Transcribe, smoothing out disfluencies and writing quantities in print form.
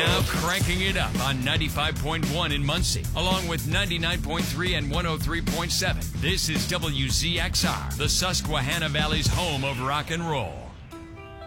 Now cranking it up on 95.1 in Muncie, along with 99.3 and 103.7. This is WZXR, the Susquehanna Valley's home of rock and roll.